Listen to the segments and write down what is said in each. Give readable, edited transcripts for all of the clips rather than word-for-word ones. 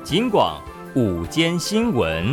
警广午间新闻。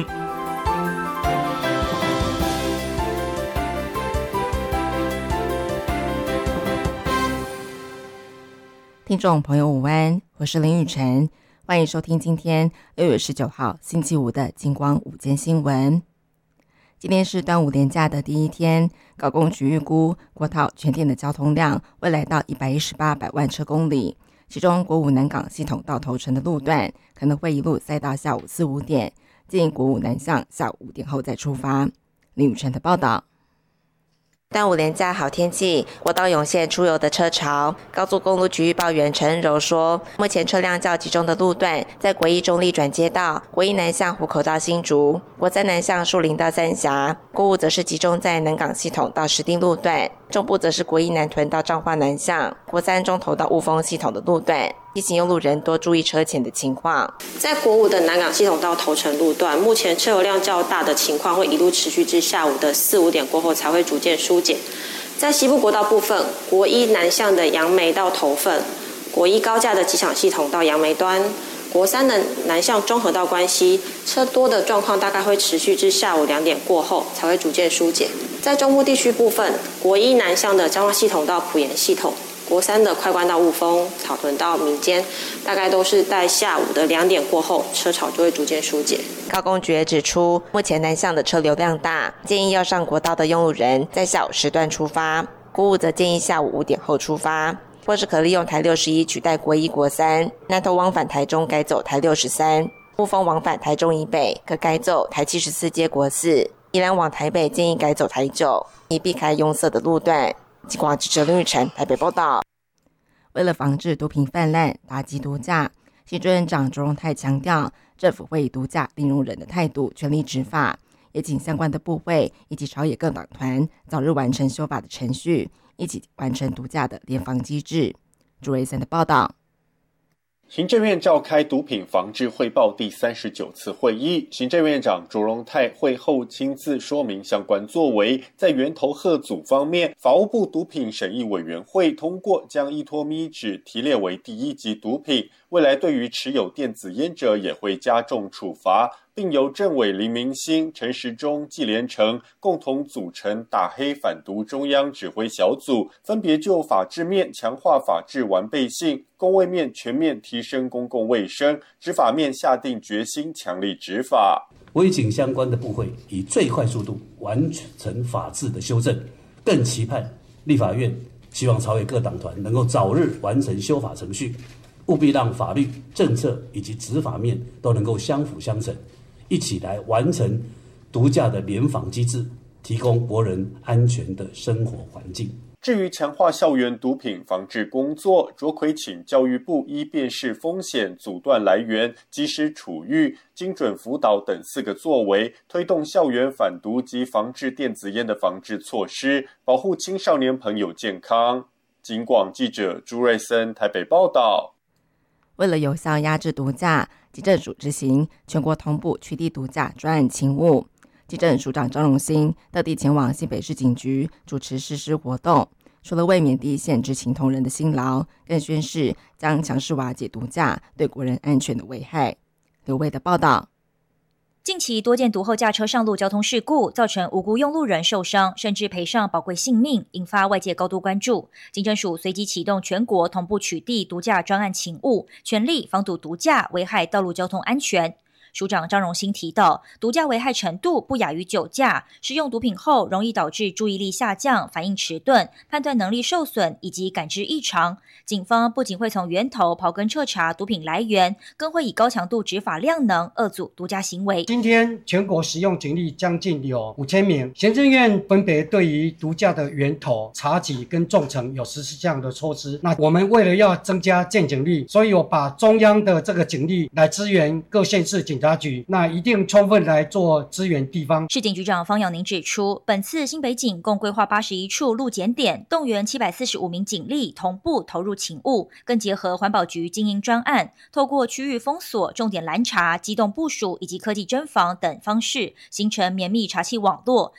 听众朋友午安，我是林雨晨，欢迎收听今天6月19号星期五的警广午间新闻。今天是端午连假的第一天，高工局预估国桃全店的交通量会来到118百万车公里，其中国五南港系统到头城的路段可能会一路塞到下午4、5点，建议国五南向下午5点后再出发。林雨晨的报道。端午连假好天气，国道涌现出游的车潮。高速公路局预报员陈恩柔说，目前车辆较集中的路段在国一中立转接道、国一南向湖口到新竹、国三南向树林到三峡，国五则是集中在南港系统到石碇路段，中部则是国一南屯到彰化南向、国三中投到雾峰系统的路段。提醒用路人多注意车前的情况。 在国五的南港系统到头城路段，目前车流量较大的情况会一路持续至下午的4、5点过后才会逐渐疏解。在西部国道部分，国一南向的杨梅到头份，国一高架的机场系统到杨梅端，国三的南向中和到关西，车多的状况大概会持续至下午2点过后才会逐渐疏解。在中部地区部分，国一南向的彰化系统到埔盐系统，国三的快关到雾峰、草屯到民间，大概都是在下午的2点过后，车潮就会逐渐疏解。 高工局也指出，目前南向的车流量大，建议要上国道的用路人在下午时段出发，国五则建议下午5点后出发，或是可利用台61取代国一、国三，南投往返台中改走台63，雾峰往返台中以北可改走台74接国4，宜兰往台北建议改走台9，以避开拥塞的路段。警广记者林雨晨台北报道。为了防治毒品泛滥、打击毒驾，行政院长卓荣泰强调，政府会以毒驾零容忍的态度全力执法，也请相关的部会以及朝野各党团早日完成修法的程序，一起完成毒驾的联防机制。朱瑞森的报道。 行政院召开毒品防治汇报第39次会议，行政院长卓荣泰会后亲自说明相关作为。在源头吓阻方面，法务部毒品审议委员会通过将依托咪酯提列为第1级毒品，未来对于持有电子烟者也会加重处罚，并由政委林明兴、陈时中、纪连成共同组成打黑反毒中央指挥小组，分别就法制面强化法制完备性、公卫面全面提升公共卫生、执法面下定决心强力执法。 我也请相关的部会以最快速度完成法制的修正，更期盼立法院希望朝野各党团能够早日完成修法程序，务必让法律、政策以及执法面都能够相辅相成，一起来完成毒驾的联防机制，提供国人安全的生活环境。 至于强化校园毒品防治工作，卓奎请教育部依辨识风险、阻断来源、及时处遇、精准辅导等4个作为，推动校园反毒及防治电子烟的防治措施，保护青少年朋友健康。警广记者朱瑞森台北报道。 为了有效压制毒驾，警政署执行全国同步取缔毒驾专案勤务。警政署长张荣兴特地前往新北市警局主持实施活动，除了为免第一线执勤同仁的辛劳，更宣示将强势瓦解毒驾对国人安全的危害。刘卫的报道。 近期多件毒后驾车上路交通事故，造成无辜用路人受伤，甚至赔上宝贵性命，引发外界高度关注。警政署随即启动全国同步取缔毒驾专案勤务，全力防堵毒驾危害道路交通安全。署长张荣兴提到，毒驾危害程度不亚于酒驾，使用毒品后容易导致注意力下降、反应迟钝、判断能力受损以及感知异常。警方不仅会从源头刨根彻查毒品来源，更会以高强度执法量能遏阻毒驾行为。 今天全国使用警力将近有5000名，行政院分别对于毒驾的源头、查缉跟重惩有实施这样的措施。那我们为了要增加见警力，所以我把中央的这个警力来支援各县市警察局，那一定充分来做支援地方。 市警局长方耀宁指出，本次新北警共规划81处路检点，动员745名警力同步投入勤务，更结合环保局经营专案，透过区域封锁、重点拦查、机动部署以及科技侦防等方式，形成绵密查缉网络，